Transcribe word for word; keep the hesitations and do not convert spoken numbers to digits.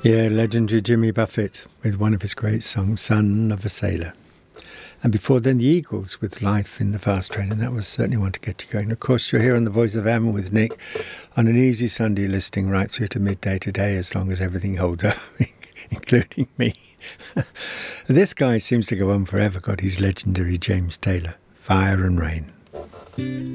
Yeah, legendary Jimmy Buffett with one of his great songs, Son of a Sailor. And before then, the Eagles with Life in the Fast Train, and that was certainly one to get you going. Of course, you're here on The Voice of Am with Nick on an easy Sunday listing right through to midday today, as long as everything holds up, including me. This guy seems to go on forever, got his legendary James Taylor, Fire and Rain.